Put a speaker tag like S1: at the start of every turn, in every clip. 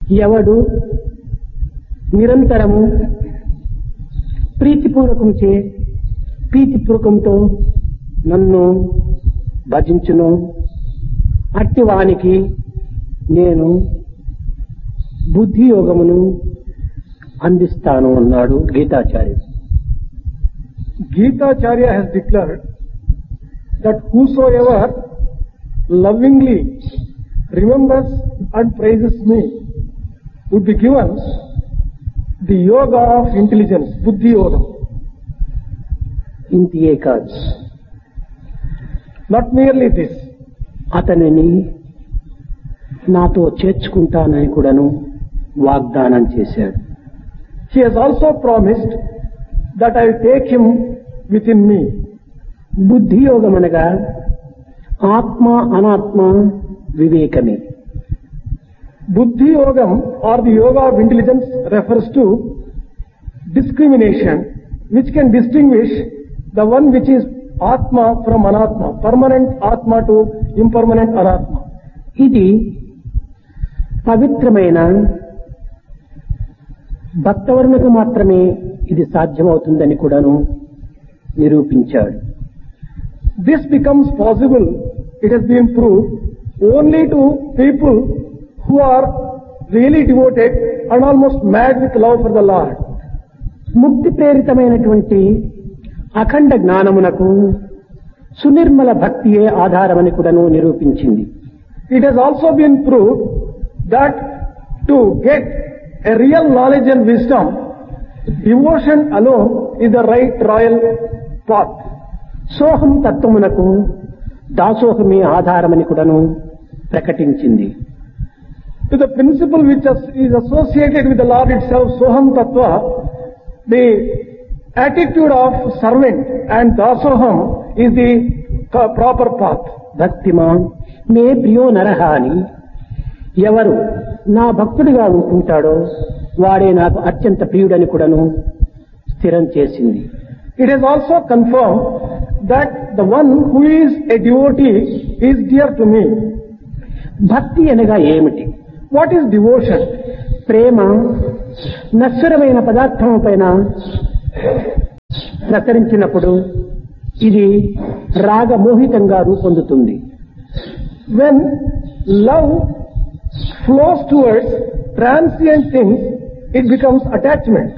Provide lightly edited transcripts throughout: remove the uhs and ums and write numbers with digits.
S1: ఎవడు నిరంతరము ప్రీతిపూర్వకంతో నన్ను భజించును అట్టి వానికి నేను బుద్ధి యోగమును అందిస్తాను అన్నాడు గీతాచార్యుడు.
S2: Gitacharya has declared that whosoever lovingly remembers and praises me would be given the yoga of intelligence, buddhi yoga.
S1: ఇంతియే కాదు,
S2: Not merely this,
S1: అతనిని నాతో చేర్చుకుంటానని కూడాను వాగ్దానం చేశాడు.
S2: he has also promised that I will take him within me.
S1: బుద్ధి యోగం అనగా ఆత్మ అనాత్మ వివేకమే.
S2: Buddhi yogam or the yoga of intelligence refers to discrimination which can distinguish the one which is atma from anatma, permanent atma to impermanent anatma.
S1: ఇది పవిత్రమైన భక్తవర్ణకు మాత్రమే ఇది సాధ్యమవుతుందని కూడాను నిరూపించాడు.
S2: This becomes possible, it has been proved, only to people who are really devoted and almost mad with love for the Lord.
S1: ముక్తి ప్రేరితమైనటువంటి అఖండ జ్ఞానమునకు సునిర్మల భక్తియే ఆధారమని కూడాను నిరూపించింది.
S2: It has also been proved that to get a real knowledge and wisdom, devotion alone is the right royal path.
S1: సోహం తత్వమునకు దాసోహమే ఆధారమని కూడాను ప్రకటించింది.
S2: To the principle which is associated with the Lord itself, Soham Tattva, the attitude of servant and dasoham is the proper path.
S1: భక్తిమాన్ మే ప్రియో నరహ అని ఎవరు నా భక్తుడిగా ఉంటాడో వాడే నాకు అత్యంత ప్రియుడని కూడాను స్థిరం చేసింది.
S2: It has also confirmed that the one who is a devotee is dear to me.
S1: భక్తి అనగా ఏమిటి?
S2: What is devotion?
S1: ప్రేమ నశ్వరమైన పదార్థం పైన ప్రసరించినప్పుడు ఇది రాగమోహితంగా రూపొందుతుంది.
S2: When love flows towards transient things, it becomes attachment.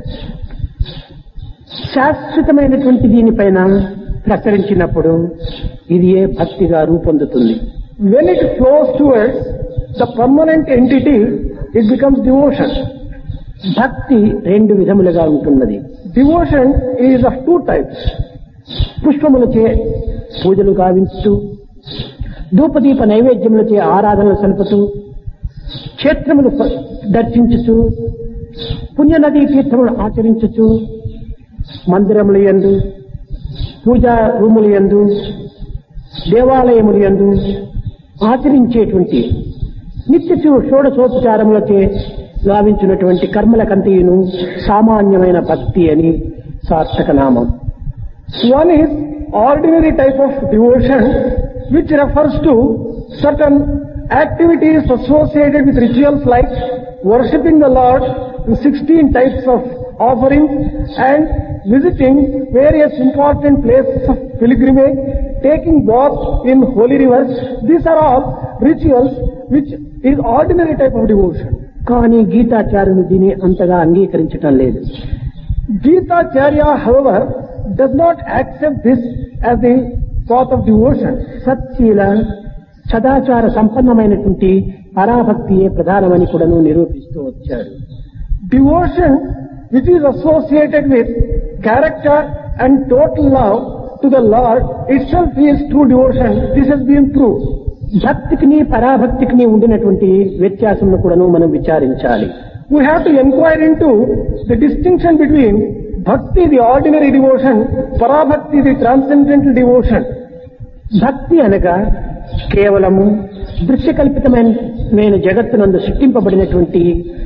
S1: శాశ్వతమైనటువంటి దీనిపైన ప్రసరించినప్పుడు ఇది ఏ భక్తిగా రూపొందుతుంది.
S2: When it flows towards the permanent entity, it becomes devotion.
S1: భక్తి రెండు విధములుగా ఉంటున్నది.
S2: Devotion is of two types.
S1: పుష్పములచే పూజలు గావించుతూ, ధూపదీప నైవేద్యములచే ఆరాధనలు సలుపుతూ, క్షేత్రములు దర్శించుచు, పుణ్యనదీ తీర్థములు ఆచరించుచు, మందిరముల యందు, పూజా రూముల యందు, దేవాలయముల యందు ఆచరించేటువంటి నిత్య షోడశోపచారములచే గావించినటువంటి కర్మల కంటియును సామాన్యమైన భక్తి అని సార్థక నామం.
S2: One is ordinary type of devotion which refers to certain activities associated with rituals like worshipping the Lord in 16 types of offerings and visiting various important places of pilgrimage, taking bath in holy rivers. These are all rituals which is ordinary type of devotion.
S1: కానీ గీతాచార్యులు దీన్ని అంతగా అంగీకరించటం లేదు.
S2: Gitacharya, however, does not accept this as the path of devotion.
S1: సత్శీల సదాచార సంపన్నమైనటువంటి పరాభక్తియే ప్రధానమని కూడాను నిరూపిస్తూ వచ్చాడు.
S2: Devotion which is associated with character and total love to the Lord itself is true devotion. This has been proved.
S1: భక్తికిని పరాభక్తికిని ఉండినటువంటి వ్యత్యాసంను కూడాను మనం విచారించాలి.
S2: We have to inquire into the distinction between bhakti, the ordinary devotion, parabhakti, the transcendental devotion.
S1: భక్తి అనగా కేవలము దృశ్యకల్పితమైన జగత్తునందు సృష్టింపబడినటువంటి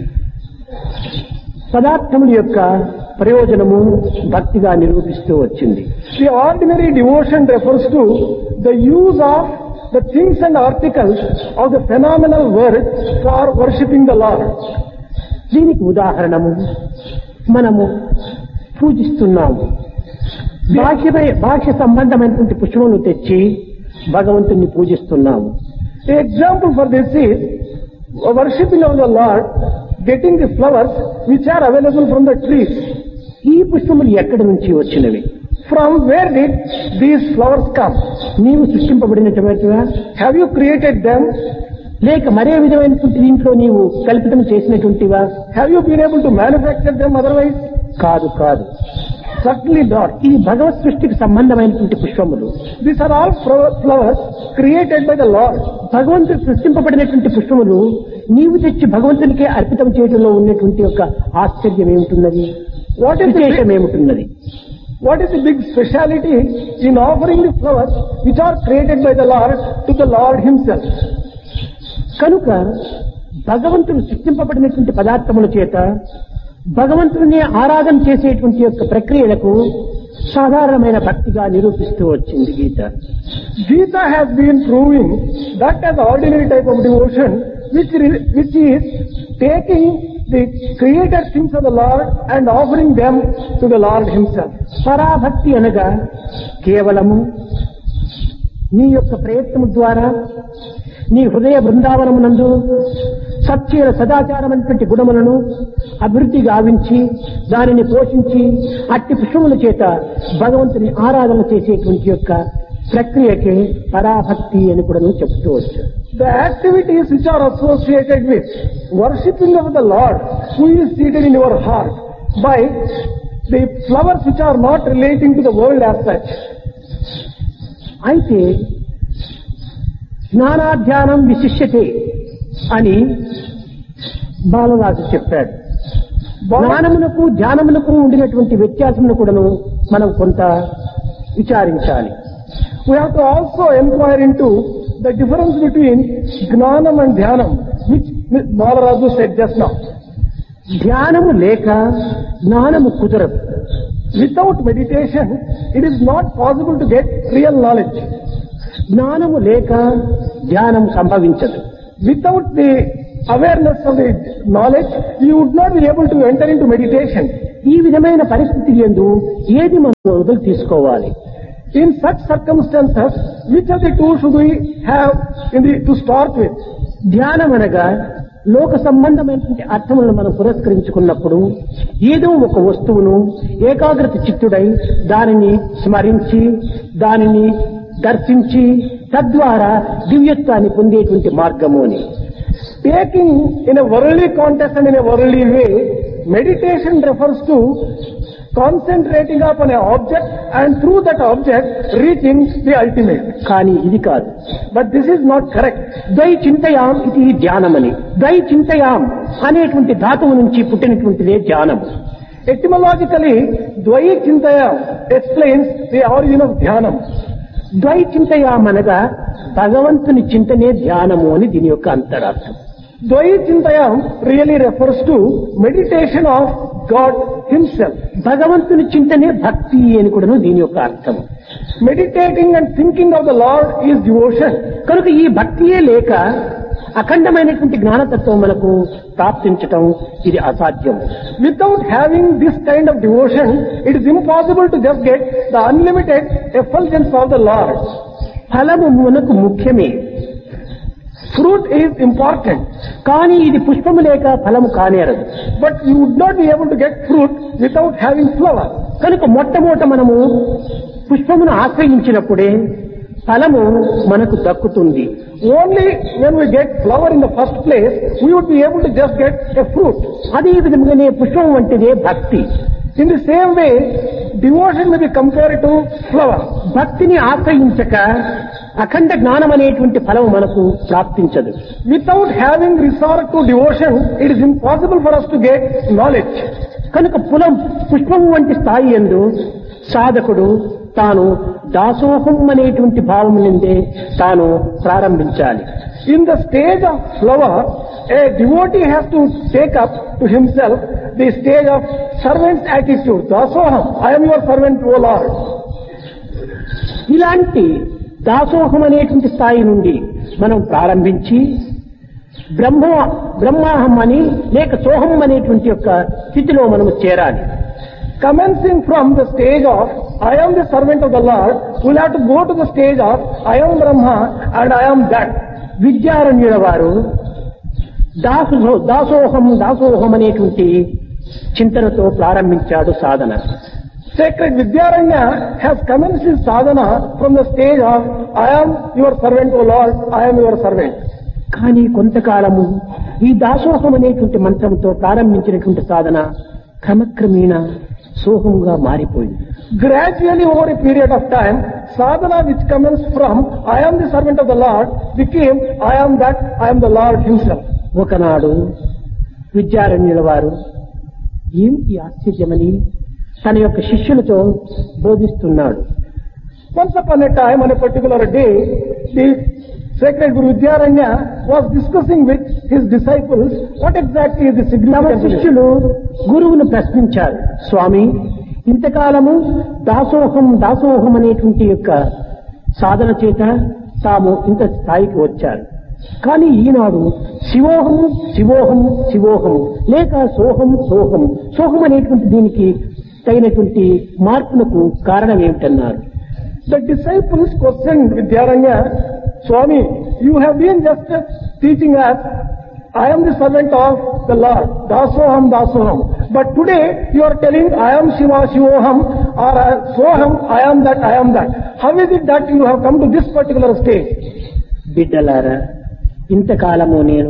S1: పదార్థముల యొక్క ప్రయోజనము భక్తిగా నిరూపిస్తూ వచ్చింది.
S2: The ordinary devotion refers to the use of the things and articles of the phenomenal world for worshipping the Lord.
S1: దీనికి ఉదాహరణము మనము పూజిస్తున్నాము. బాహ్య సంబంధమైనటువంటి పుష్పములు తెచ్చి భగవంతుని పూజిస్తున్నాము.
S2: The example for this is worshipping of the Lord, getting the flowers which are available from the trees.
S1: ఈ పుష్పములు ఎక్కడి నుంచి వచ్చినవి?
S2: From where did these flowers come?
S1: నీవు సృష్టింపబడినటువంటివా?
S2: Have you created them?
S1: లేక మరే విధమైనటువంటి దీంట్లో నీవు కల్పితం చేసినటువంటివా?
S2: Have you been able to manufacture them otherwise?
S1: కాదు కాదు.
S2: Certainly not.
S1: ఇది భగవత్ సృష్టికి సంబంధమైనటువంటి పుష్పములు.
S2: These are all flowers created by the Lord.
S1: భగవంతుడు సృష్టింపబడినటువంటి పుష్పములు నీవు తెచ్చి భగవంతునికే అర్పితం చేయడంలో ఉన్నటువంటి యొక్క ఆశ్చర్యం ఏమిటున్నది? విశేషం ఏమిటున్నది?
S2: What is the big speciality in offering the flowers which are created by the Lord to the Lord himself?
S1: కనుక భగవంతుడు సృష్టింపబడినటువంటి పదార్థముల చేత భగవంతుని ఆరాధన చేసేటువంటి యొక్క ప్రక్రియలకు సాధారణమైన భక్తిగా నిరూపిస్తూ వచ్చింది గీత.
S2: Gita has been proving that as ordinary type of devotion which is taking the created things of the Lord and offering them to the Lord himself.
S1: పరాభక్తి అనగా కేవలము నీ యొక్క ప్రయత్నము ద్వారా నీ హృదయ బృందావనమునందు సత్యల సదాచారమైనటువంటి గుణములను అభివృద్ధి గావించి దానిని పోషించి అట్టి పుష్పముల చేత భగవంతుని ఆరాధన చేసేటువంటి యొక్క ప్రక్రియకే పరాభక్తి అని కూడా చెప్తూ వచ్చారు.
S2: The activities which are associated with worshipping of the Lord who is seated in your heart by the flowers which are not relating to the world as such.
S1: అయితే జ్ఞానాధ్యానం విశిష్యతే అని బాలరాజు చెప్పాడు. జ్ఞానమునకు ధ్యానమునకు ఉండినటువంటి వ్యత్యాసమును కూడాను మనం కొంత విచారించాలి.
S2: We have to also inquire into the difference between Gnanam and Dhyanam, which Balaraju said just now.
S1: ధ్యానము లేక జ్ఞానము కుదరదు.
S2: Without meditation, it is not possible to get real knowledge.
S1: జ్ఞానము లేక ధ్యానం సంభవించదు.
S2: Without the awareness of the knowledge, you would not be able to enter into meditation.
S1: ఈ విధమైన పరిస్థితి యందు ఏది మనం వదిలి తీసుకోవాలి?
S2: In such circumstances, which of the two should we have to start with?
S1: ధ్యానం అనగా లోక సంబంధమైనటువంటి అర్థములను మనం పురస్కరించుకున్నప్పుడు ఏదో ఒక వస్తువును ఏకాగ్రత చిత్తుడై దానిని స్మరించి దానిని దర్శించి తద్వారా దివ్యత్వాన్ని పొందేటువంటి మార్గము అని.
S2: Taking in a worldly context and in a worldly way, meditation refers to concentrating upon an object and through that object reaching the ultimate.
S1: కానీ ఇది కాదు.
S2: But this is not correct.
S1: ద్వై చింతయాం ఇది ధ్యానమని. ద్వై చింతయాం అనేటువంటి ధాతువు నుంచి పుట్టినటువంటిదే ధ్యానం.
S2: Etymologically, Dvai Chintaya explains the origin of Dhyanam.
S1: ద్వై చింతయాం అనగా భగవంతుని చింతనే ధ్యానము అని దీని యొక్క అంతరార్థం.
S2: Dvai Chintayam really refers to meditation of God himself.
S1: భగవంతుని చింతనే భక్తి అని కూడా దీని యొక్క అర్థం.
S2: Meditating and thinking of the Lord is devotion.
S1: కనుక ఈ భక్తియే లేక అఖండమైనటువంటి జ్ఞానతత్వం మనకు ప్రాప్తించటం ఇది అసాధ్యం.
S2: Without having this kind of devotion, it is impossible to just get the unlimited effulgence of the Lord.
S1: ఫలము మనకు ముఖ్యమే.
S2: Fruit is important.
S1: కానీ ఇది పుష్పము లేక ఫలము కానేరదు.
S2: But you would not be able to get fruit without having flower.
S1: కనుక మొట్టమొదట మనము పుష్పమును ఆశ్రయించినప్పుడే ఫలము మనకు దక్కుతుంది.
S2: Only when we get flower in the first place, we would be able to just get a fruit.
S1: అదే విధముగానే పుష్పం వంటిదే భక్తి.
S2: In the same way, devotion may be compared to flower.
S1: భక్తిని ఆశ్రయించక అఖండ జ్ఞానం అనేటువంటి ఫలం మనకు ప్రాప్తించదు.
S2: Without having resort to devotion, it is impossible for us to get knowledge.
S1: కనుక పుష్పం వంటి స్థాయి యందు సాధకుడు తాను దాసోహం అనేటువంటి భావం నుండే తాను ప్రారంభించాలి.
S2: In the stage of flower, a devotee has to take up to himself the stage of servant's attitude. Dasoham, I am your servant, O Lord.
S1: ఇలాంటి దాసోహం అనేటువంటి స్థాయి నుండి మనం ప్రారంభించి బ్రహ్మాహం అని లేక సోహం అనేటువంటి యొక్క స్థితిలో మనము చేరాలి.
S2: Commencing from the stage of I am the servant of the Lord, we'll have to go to the stage of I am Brahma and I am that.
S1: విద్యారణ్యుల వారు దాసోహం అనేటువంటి చింతనతో ప్రారంభించాడు సాధన.
S2: Sacred Vidyaranya has commenced his sadhana from the stage of I am your servant, O Lord, I am your servant.
S1: కానీ కొంతకాలము ఈ దాసోహం అనేటువంటి మంత్రంతో ప్రారంభించినటువంటి సాధన క్రమక్రమేణ సోహంగా మారిపోయింది.
S2: Gradually over a period of time, sadhana which commenced from I am the servant of the Lord became I am that, I am the Lord himself.
S1: ఒకనాడు విద్యారణ్యుల వారు ఏమిటి ఆశ్చర్యమని తన యొక్క శిష్యులతో బోధిస్తున్నాడు.
S2: Once upon a time, on a particular day, the sacred Guru Vidyaranya was discussing with his disciples what exactly is the significance of this.
S1: శిష్యులు గురువును ప్రశ్నించారు, స్వామి, ఇంతకాలము దాసోహం అనేటువంటి యొక్క సాధన చేత తాము ఇంత స్థాయికి వచ్చారు. కానీ ఈనాడు శివోహం లేక సోహం అనేటువంటి దీనికి తగినటువంటి మార్పులకు కారణం ఏమిటన్నారు.
S2: The disciples questioned Vidyaranya, Swami, you have been just teaching us, I am the servant of the Lord, dasoham. But today you are telling I am Shivoham or Soham, I am that. How is it that you have come to this particular stage?
S1: బిడ్డలారా, ఇంతకాలము నేను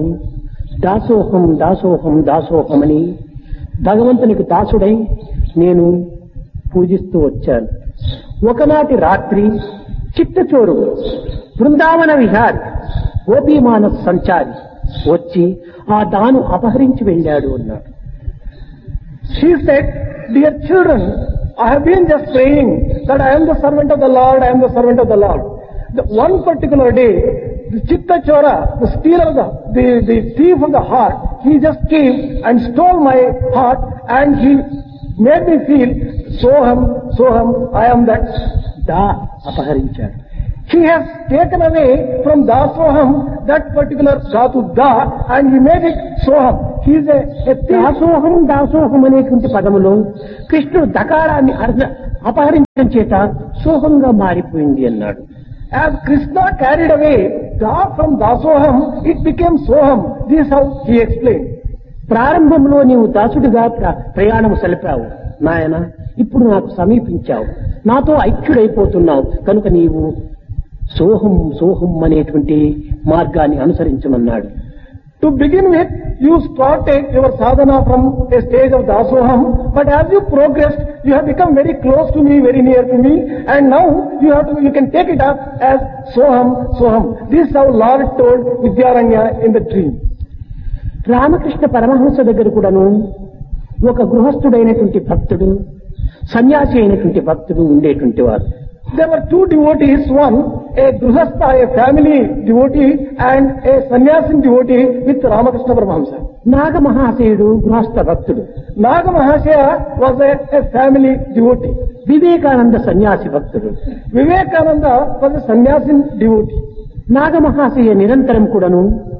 S1: దాసోహం అని భగవంతునికి దాసుడై నేను పూజిస్తూ వచ్చాను. ఒకనాటి రాత్రి చిత్తచోరు బృందావన విహారి గోపీమానస్ సంచారి వచ్చి ఆ దాను అపహరించి వెళ్ళాడు అన్నాడు.
S2: She said, dear children, I have been just praying that I am the servant of the Lord, I am the servant of the Lord. One particular day, the Chitta Chora, the stealer, the thief of the heart, he just came and stole my heart and he made me feel Soham, I am that.
S1: అపహరించాడు.
S2: He has taken away from Dasoham that particular Dhatu Da and he made it Soham. He is a thief.
S1: దాసోహం అనేటువంటి పదములో కృష్ణుడు దకారాన్ని అపహరించడం చేత సోహంగా మారిపోయింది అన్నాడు.
S2: As Krishna carried away Da from Dasoham, it became Soham. This is how he explained.
S1: ప్రారంభంలో నీవు దాసుడిగా ప్రయాణం సలిపావు నాయన, ఇప్పుడు నాకు సమీపించావు, నాతో ఐక్యుడైపోతున్నావు, కనుక నీవు సోహం అనేటువంటి మార్గాన్ని అనుసరించమన్నాడు.
S2: To begin with, you started your sadhana from a stage of Dasoham, but as you progressed, you have become very close to me, very near to me, and now you can take it up as Soham. This is how Lord told Vidyaranya in the dream.
S1: Ramakrishna Paramahamsa దగ్గర కూడాను ఒక గృహస్థుడైనటువంటి భక్తుడు, సన్యాసి అయినటువంటి భక్తుడు ఉండేటువంటి వారు.
S2: There were two devotees, one a grihastha, a family devotee, and a sannyasin devotee with Ramakrishna Paramahamsa.
S1: నాగమహాశయుడు గృహస్థ భక్తుడు,
S2: Nagamahashaya was a family devotee.
S1: Vivekananda సన్యాసి భక్తుడు.
S2: Vivekananda was a sannyasin devotee.
S1: నాగమహాశయ నిరంతరం కూడాను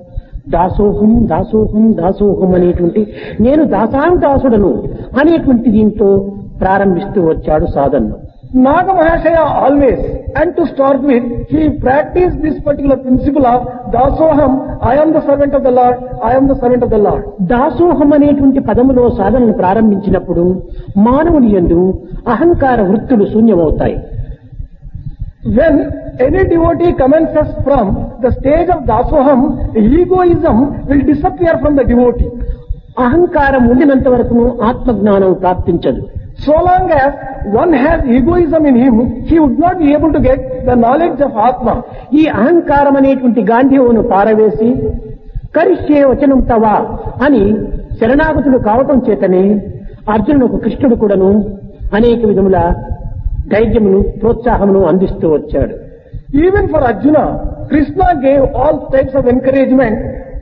S1: దాసోహం అనేటువంటి నేను దాసుడను అనేటువంటి దీంతో ప్రారంభిస్తూ వచ్చాడు సాధన.
S2: Nagamahashaya always, and to start with, he practiced this particular principle of Dasoham, I am the servant of the Lord, I am the servant of the Lord.
S1: దాసోహం అనేటువంటి పదములో సాధనను ప్రారంభించినప్పుడు మానవుని యందు అహంకార వృత్తులు శూన్యమవుతాయి.
S2: When any devotee commences from the stage of Dasoham, egoism will disappear from the devotee.
S1: అహంకారం ఉండినంత వరకు ఆత్మజ్ఞానం ప్రాప్తించదు.
S2: So long as one has egoism in him, he would not be able to get the knowledge of Atma.
S1: ఈ అహంకారం అనేటువంటి గాంధీవును పారవేసి కరిష్యే వచనం తవా అని శరణాగతుడు కావటం చేతనే అర్జునుడు కృష్ణుడు కూడాను అనేక విధముల ధైర్యమును ప్రోత్సాహమును అందిస్తూ వచ్చాడు.
S2: Even for Arjuna, Krishna gave all types of encouragement.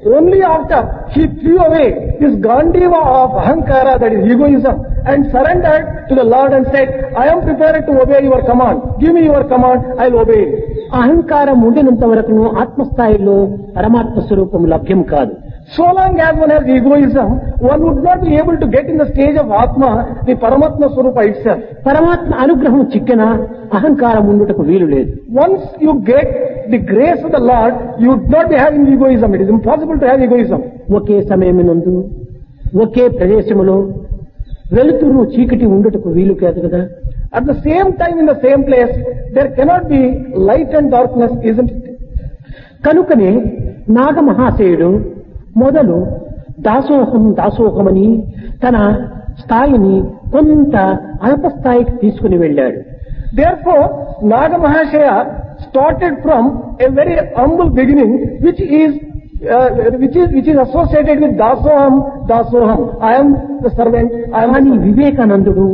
S2: Only after he threw away this Gandiva of Ahankara, that is egoism, and surrendered to the Lord and said, I am prepared to obey your command. Give me your command, I will obey.
S1: అహంకారం ఉండినంత వరకును ఆత్మస్థాయిలో పరమాత్మ స్వరూపం లభ్యం కాదు.
S2: So long as one has egoism, one would not be able to get in the stage of Atma, the Paramatma Swarupa itself.
S1: పరమాత్మ అనుగ్రహం చిక్కిన అహంకారం ఉండుటకు వీలు లేదు.
S2: Once you get the grace of the Lord, you would not be having egoism. It is impossible to have egoism.
S1: ఒకే సమయమునందు ఒకే ప్రదేశములో వెలుతురు చీకటి ఉండుటకు వీలు కాదు కదా.
S2: At the same time, in the same place, there cannot be light and darkness, isn't it?
S1: కనుకనే నాగమహాశయుడు మొదలు దాసోహమని తన స్థాయిని కొంత అల్పస్థాయికి తీసుకుని వెళ్ళాడు.
S2: Therefore, Naga Mahashaya started from a very humble beginning, which is associated with dasoham. I am the servant.
S1: కానీ వివేకానందుడు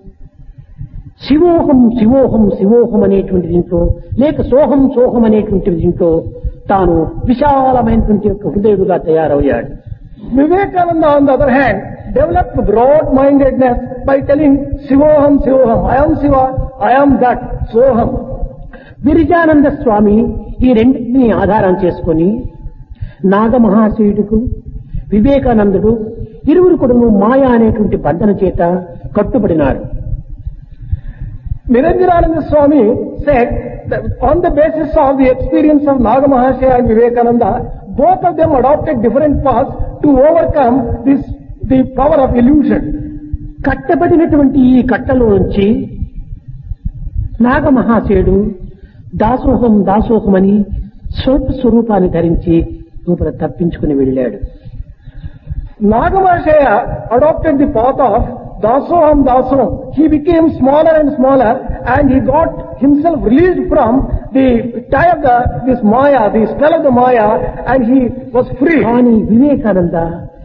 S1: శివోహం అనేటువంటి దీంట్లో లేక సోహం అనేటువంటి దీంట్లో తాను విశాలమైనటువంటి యొక్క హృదయుడుగా తయారయ్యాడు.
S2: Vivekananda, on the other hand, developed broad-mindedness by telling Shivoham, I am Shiva, I am that, Soham.
S1: Virajananda స్వామి ఈ రెండింటినీ ఆధారం చేసుకుని నాగమహాశయుడుకు వివేకానందుడు ఇరువురు కూడా మాయా అనేటువంటి బంధన చేత కట్టుబడినారు.
S2: Niranjanananda Swami said that on the basis of the experience of Naga Mahashaya and Vivekananda, both of them adopted different paths to overcome the power of illusion.
S1: కట్టబడినటువంటి ఈ కట్టలో నుంచి నాగమహాశయుడు దాసోహమని స్వరూపాన్ని ధరించి లోపల తప్పించుకుని వెళ్ళాడు.
S2: Naga Mahashaya adopted the path of Dasoham. He became smaller and smaller, and he got himself released from the tie of this Maya, the spell of the Maya, and he was free.
S1: కానీ వివేకానంద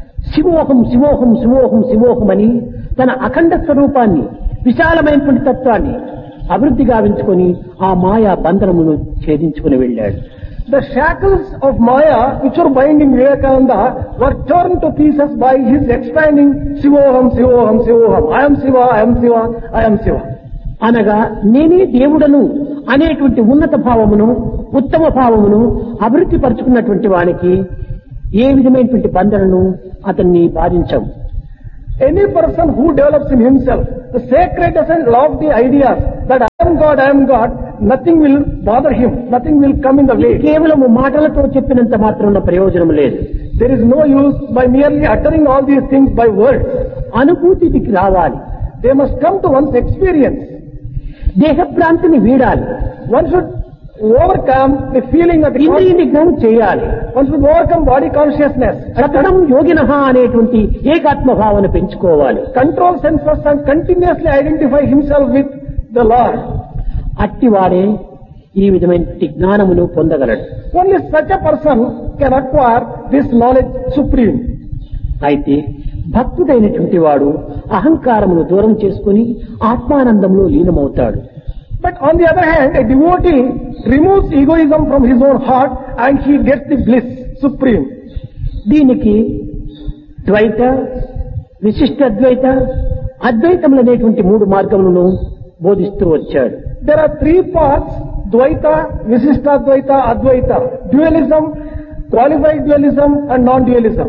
S1: శివోహం అని తన అఖండ స్వరూపాన్ని విశాలమైనటువంటి తత్వాన్ని అభివృద్ధి గావించుకొని ఆ మాయా బంధనమును ఛేదించుకుని వెళ్ళాడు.
S2: The shackles of Maya, which were binding Vivekananda, were torn to pieces by his expanding Shivoham. I am Shiva, I am Shiva.
S1: అనగా నేనే దేవుడను అనేటువంటి ఉన్నత భావమును ఉత్తమ భావమును అభివృద్ధి పరుచుకున్నటువంటి వానికి ఏ విధమైనటువంటి బంధనను అతన్ని బాధించవు.
S2: Any person who develops in himself the sacred and lofty ideas that I am God, nothing will bother him, nothing will come in the way.
S1: కేవలము మాటలతో చెప్పినంత మాత్రాన ప్రయోజనం లేదు.
S2: There is no use by merely uttering all these things by words.
S1: అనుభూతికి రావాలి.
S2: They must come to one's experience.
S1: దేహభ్రాంతిని వీడాలి.
S2: One should overcome the feeling of
S1: ఇంద్రియ నిగ్రహం చేయాలి.
S2: One should overcome body consciousness.
S1: సతతం యోగినః అనేటువంటి ఏకాత్మ భావన పెంచుకోవాలి.
S2: Control senses and continuously identify himself with the Lord.
S1: అట్టివాడే ఈ విధమైన జ్ఞానమును పొందగలడు.
S2: Only such a person can acquire this knowledge supreme.
S1: అయితే భక్తుడైనటువంటి వాడు అహంకారమును దూరం చేసుకుని ఆత్మానందంలో లీనమవుతాడు.
S2: But on the other hand, a devotee removes egoism from his own heart and he gets the bliss supreme.
S1: దీనికి ద్వైత, విశిష్ట అద్వైత, అద్వైతములు అనేటువంటి మూడు మార్గములను బోధిస్తూ వచ్చాడు.
S2: There are three paths: Dvaita, Visishtadvaita, Advaita. Dualism, qualified dualism and non-dualism.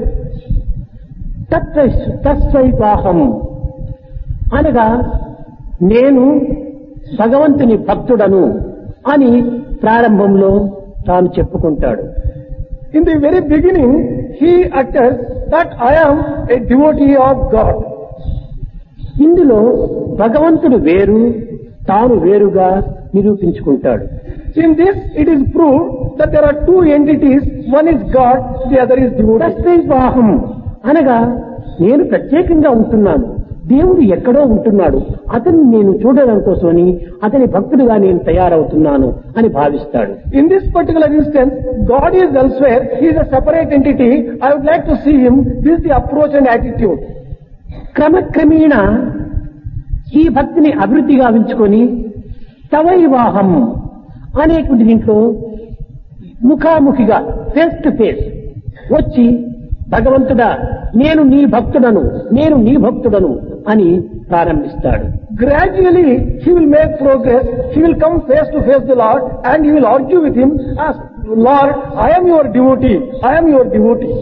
S1: తత్స్వైవాహం అనగా నేను భగవంతుని భక్తుడను అని ప్రారంభంలో తాను చెప్పుకుంటాడు.
S2: In the very beginning, he utters that I am a devotee of God.
S1: ఇందులో భగవంతుడు వేరు, తాను వేరుగా నిరూపించుకుంటాడు.
S2: In this, it is proved that there are two entities. One is God, the other is devotee.
S1: తత్స్వైవాహం అనగా నేను ప్రత్యేకంగా ఉంటున్నాను, దేవుడు ఎక్కడో ఉంటున్నాడు, అతన్ని నేను చూడడం కోసమని అతని భక్తుడిగా నేను తయారవుతున్నాను అని భావిస్తాడు.
S2: In this particular instance, God is elsewhere, he is a separate entity, I would like to see him. This is the approach and attitude.
S1: క్రమక్రమేణ ఈ భక్తిని అభివృద్ధి గావించుకొని తవైవాహం అనేటువంటి దీంట్లో ముఖాముఖిగా ఫేస్ టు ఫేస్ వచ్చి భగవంతుడా నేను నీ భక్తుడను నేను నీ భక్తుడను అని ప్రారంభిస్తాడు.
S2: Gradually he will make progress, he will come face to face the Lord and he will argue with him as, Lord, I am your devotee, I am your devotee.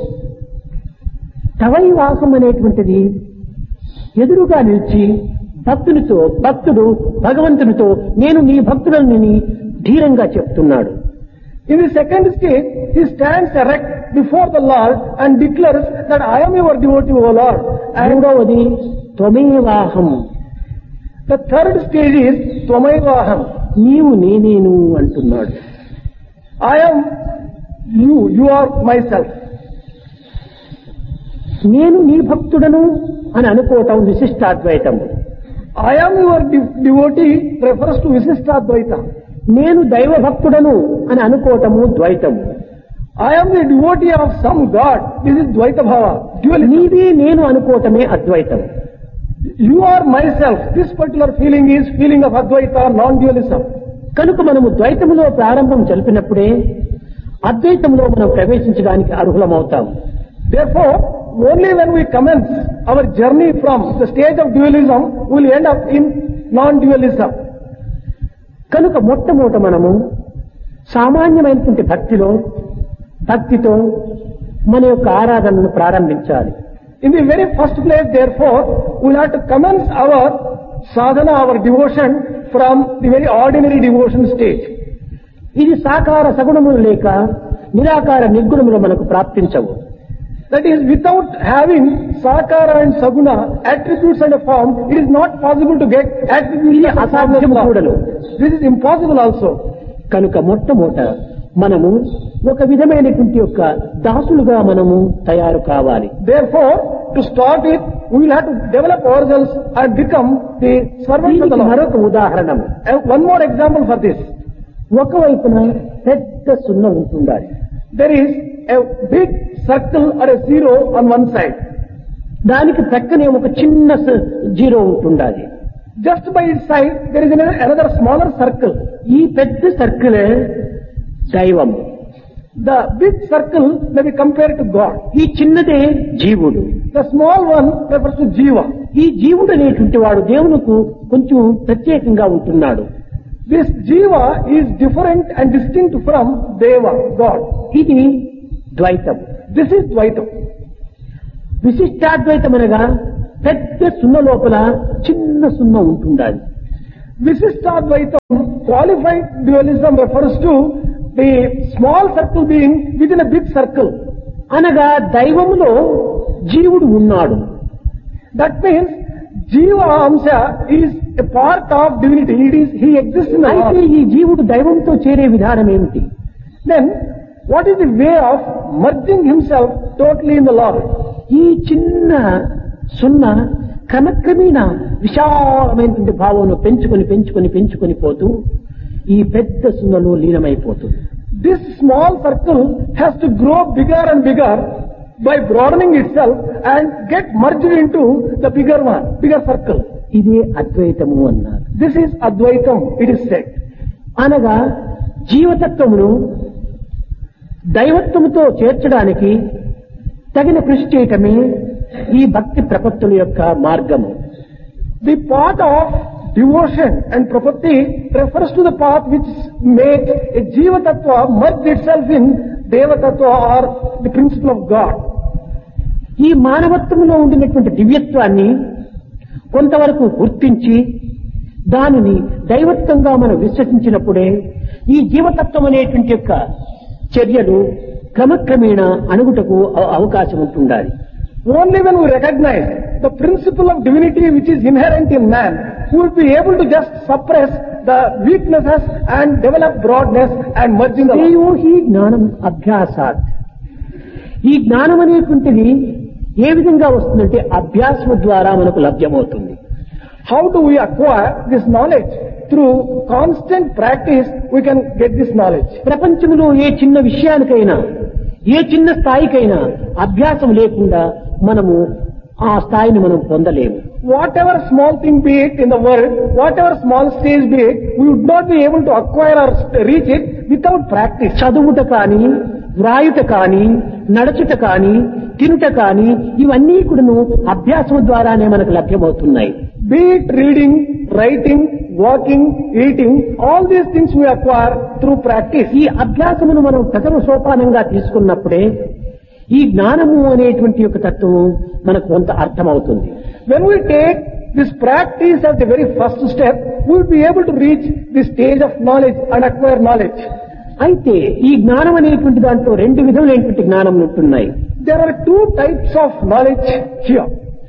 S1: తవైవాహం అనేటువంటిది ఎదురుగా నిలిచి భక్తుడు భగవంతునితో నేను నీ భక్తుడని ధీరంగా చెప్తున్నాడు.
S2: In the second stage, he stands erect before the Lord and declares that I am your devotee, O Lord. And
S1: మూడవది త్వమేవాహం.
S2: the third stage is Tvamevaham.
S1: నీవు నేనేను అంటున్నాడు.
S2: I am you, you are myself.
S1: నేను నీ భక్తుడను అని అనుకోవటం విశిష్టాద్వైతం.
S2: I am your devotee refers to Visishtadvaita.
S1: నేను దైవ భక్తుడను అని అనుకోవటము ద్వైతం.
S2: I am the devotee of some God. This is Dvaita Bhava. Dualism.
S1: నీది నేను అనుకోవటమే అద్వైతం.
S2: You are myself. This particular feeling is feeling of Advaita, non-dualism.
S1: కనుక మనము ద్వైతములో ప్రారంభం జరిపినప్పుడే అద్వైతంలో మనం ప్రవేశించడానికి అర్హులమవుతాం.
S2: Therefore, only when we commence our journey from the stage of dualism, we will end up in non-dualism.
S1: కనుక మొట్టమొదట మనము సామాన్యమైనటువంటి భక్తితో మన యొక్క ఆరాధనను ప్రారంభించాలి.
S2: In the very first place, therefore, we will have to commence our sadhana, our devotion from the very ordinary devotion stage.
S1: ఇది సాకార సగుణములు లేక నిరాకార నిర్గుణములు మనకు ప్రాప్తించవు.
S2: That is, without having sakara and saguna, attributes and a form, it is not possible to get attributes
S1: ఇది
S2: and
S1: అసాధ్యం కూడలు.
S2: This is impossible also.
S1: కనుక మొట్టమొదట మనము ఒక విధమైనటువంటి యొక్క దాసులుగా మనము తయారు కావాలి.
S2: Therefore, to start with, we will have to develop ourselves and become the servants of the Lord.
S1: మరొక ఉదాహరణం.
S2: One more example for this.
S1: ఒకవైపున పెద్ద సున్న ఉంటుండాలి.
S2: There is a big circle or a zero on one side.
S1: దానికి ప్రక్కనే ఒక చిన్న zero ఉంటుండాలి.
S2: Just by its side, there is another smaller circle.
S1: ఈ పెద్ద సర్కిలే దైవం.
S2: The big circle may be compared to God.
S1: ఈ చిన్నదే జీవుడు.
S2: The small one refers to Jiva.
S1: ఈ జీవుడు అనేటువంటి వాడు దేవునికి కొంచెం ప్రత్యేకంగా ఉంటున్నాడు.
S2: This Jiva is different and distinct from Deva, God.
S1: ఇది ద్వైతం.
S2: This is Dvaitam.
S1: విశిష్టాద్వైతం అనగా పెద్ద సున్న లోపల చిన్న సున్న ఉంటుండాలి.
S2: Visishtadvaitam, qualified dualism, refers to the small circle being within a big circle.
S1: అనగా దైవములో జీవుడు ఉన్నాడు.
S2: That means Jiva Amsha is a part of divinity. He exists in the
S1: అయితే
S2: Lord.
S1: ఈ జీవుడు దైవంతో చేరే విధానం ఏమిటి?
S2: Then, what is the way of merging himself totally in the Lord?
S1: ఈ చిన్న సున్న క్రమక్రమేణా విశాలమైనటువంటి భావంలో పెంచుకొని పోతూ ఈ పెద్ద సున్నలో లీనమైపోతుంది.
S2: This small circle has to grow bigger and bigger by broadening itself and get merged into the bigger one, bigger circle.
S1: ఇదే అద్వైతము అన్నారు.
S2: This is Advaitam, it is said.
S1: అనగా జీవతత్వమును దైవత్వముతో చేర్చడానికి తగిన కృషి చేయటమే ఈ భక్తి ప్రపత్తుల యొక్క మార్గము.
S2: The path of devotion and prapatti refers to the path which makes a Jiva Tattva merge itself in Deva Tattva or the principle of God.
S1: ఈ మానవత్వంలో ఉండినటువంటి దివ్యత్వాన్ని కొంతవరకు గుర్తించి దానిని దైవత్వంగా మనం విశ్వసించినప్పుడే ఈ జీవతత్వం అనేటువంటి యొక్క చర్యలు క్రమక్రమేణా అణుగుటకు అవకాశం ఉంటుండాలి.
S2: Only when we recognize the principle of divinity which is inherent in man, we will be able to just suppress the weaknesses and develop broadness and merge in the Lord.
S1: శ్రేయోహి జ్ఞానం అభ్యాసాత్. ఈ జ్ఞానం అనేటువంటిది ఏ విధంగా వస్తుందంటే అభ్యాసం ద్వారా మనకు లభ్యమవుతుంది.
S2: How do we acquire this knowledge? Through constant practice we can get this knowledge.
S1: ప్రపంచంలో ఏ చిన్న విషయానికైనా ఏ చిన్న స్థాయికైనా అభ్యాసం లేకుండా మనము ఆ స్థాయిని మనం పొందలేము.
S2: Whatever small thing be it in the world, whatever small stage be it, we would not be able to acquire or reach it without practice.
S1: చదువుట కానీ వ్రాయుట కాని, నడచుట కాని, తినుట కాని ఇవన్నీ కూడాను అభ్యాసం ద్వారానే మనకు లభ్యమవుతున్నాయి.
S2: Be it reading, writing, walking, eating, all these things we acquire through practice.
S1: ఈ అభ్యాసమును మనం ప్రథమ సోపానంగా తీసుకున్నప్పుడే ఈ జ్ఞానము అనేటువంటి యొక్క తత్వం మనకు కొంత అర్థమవుతుంది.
S2: When we take this practice as the very first step, we will be able to reach the stage of knowledge and acquire knowledge.
S1: అయితే ఈ జ్ఞానం అనేటువంటి దాంట్లో రెండు విధములైనటువంటి జ్ఞానం ఉంటున్నాయి.
S2: There are two types of knowledge here.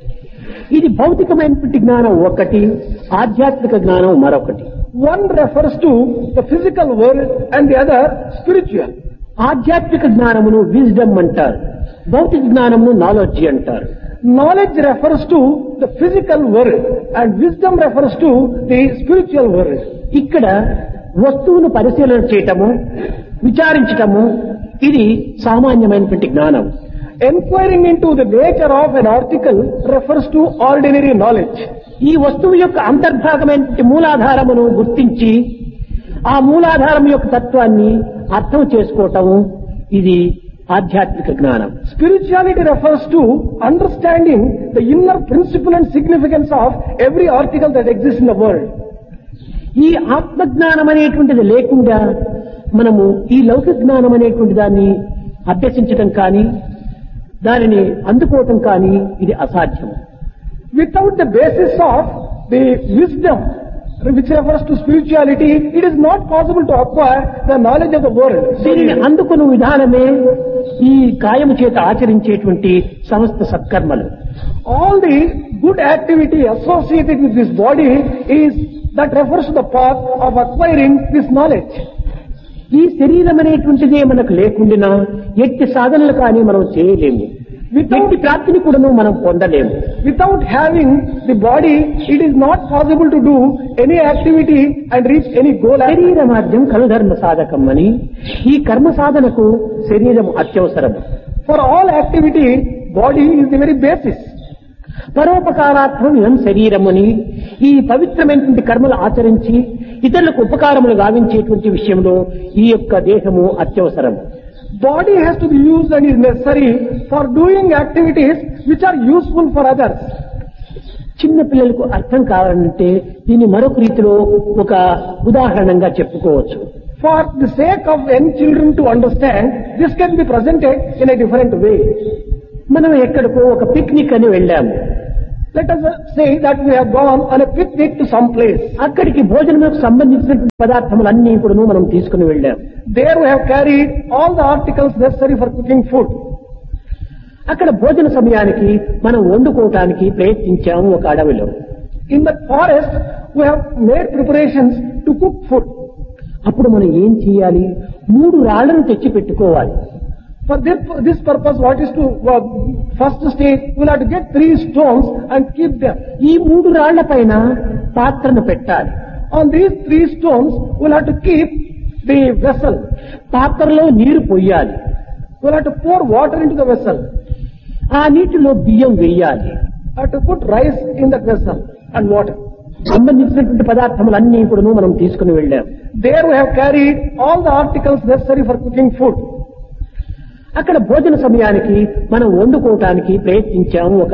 S1: ఇది భౌతికమైనటువంటి జ్ఞానం ఒకటి, ఆధ్యాత్మిక జ్ఞానం మరొకటి.
S2: One refers to the physical world and the other spiritual.
S1: ఆధ్యాత్మిక జ్ఞానమును విజ్డమ్ అంటారు, భౌతిక జ్ఞానమును నాలెడ్జ్ అంటారు.
S2: Knowledge refers to the physical world and wisdom refers to the spiritual world.
S1: ఇక్కడ వస్తువును పరిశీలన చేయటము, విచారించటము ఇది సామాన్యమైనటువంటి జ్ఞానం.
S2: Enquiring into the nature of an article refers to ordinary knowledge.
S1: ఈ వస్తువు యొక్క అంతర్భాగమైనటువంటి మూలాధారమును గుర్తించి ఆ మూలాధారం యొక్క తత్వాన్ని అర్థం చేసుకోవటము ఇది ఆధ్యాత్మిక జ్ఞానం.
S2: Spirituality refers to understanding the inner principle and significance of every article that exists in the world.
S1: ఈ ఆత్మజ్ఞానం అనేటువంటిది లేకుండా మనము ఈ లౌకిక జ్ఞానం అనేటువంటి దాన్ని అభ్యసించటం కానీ దానిని అందుకోవటం కానీ ఇది అసాధ్యం.
S2: Without the basis of the wisdom which refers to spirituality, it is not possible to acquire the knowledge of the world.
S1: దీనిని అందుకున్న విధానమే ఈ కాయము చేత ఆచరించేటువంటి సమస్త సత్కర్మలు.
S2: All the good activity associated with this body is that refers to the path of acquiring this knowledge.
S1: ఈ శరీరం అనేటువంటిదే మనకు లేకుండా ఎట్టి సాధనలు కానీ మనం చేయలేము, ఎట్టి ప్రాప్తిని కూడా మనం పొందలేము.
S2: Without having the body, it is not possible to do any activity and reach any goal.
S1: శరీర మాధ్యం కలుధర్మ సాధకం అని ఈ కర్మ సాధనకు శరీరం అత్యవసరం.
S2: For all activity, body is the very basis.
S1: పరోపకారాత్మం ఇదం శరీరముని ఈ పవిత్రమైనటువంటి కర్మలు ఆచరించి ఇతరులకు ఉపకారములు గావించేటువంటి విషయంలో ఈ యొక్క దేహము అత్యవసరం.
S2: Body has to be used and is necessary for doing activities which are useful for others.
S1: చిన్న పిల్లలకు అర్థం కావాలంటే దీన్ని మరొక రీతిలో ఒక ఉదాహరణంగా చెప్పుకోవచ్చు.
S2: For the sake of young children to understand, this can be presented in a different way.
S1: మనం ఎక్కడికో ఒక పిక్నిక్ అని వెళ్ళాము.
S2: Let us say that we have gone on a picnic to some place.
S1: అక్కడికి భోజనములకు సంబంధించిన పదార్థములన్నీ కూడా మనం తీసుకుని వెళ్ళాము.
S2: There we have carried all the articles necessary for cooking food.
S1: అక్కడ భోజన సమయానికి మనం వండుకోవటానికి ప్రయత్నించాము ఒక అడవిలో.
S2: In the forest we have made preparations to cook food.
S1: అప్పుడు మనం ఏం చేయాలి? 3 రాళ్లను తెచ్చి పెట్టుకోవాలి.
S2: For this purpose, what is to first stage, we will have to get 3 stones and keep them.
S1: ఈ 3 రాళ్ల పైన పాత్రను పెట్టాలి.
S2: On these 3 stones, we will have to keep the vessel.
S1: పాత్రలో నీరు పొయ్యాలి.
S2: We will have to pour water into the vessel.
S1: ఆ నీటిలో బియ్యం వేయాలి.
S2: Have to put rice in that vessel and water.
S1: సంబంధించినటువంటి పదార్థములన్నీ కూడా మనం తీసుకుని వెళ్ళాం.
S2: There we have carried all the articles necessary for cooking food.
S1: అక్కడ భోజన సమయానికి మనం వండుకోవటానికి ప్రయత్నించాము ఒక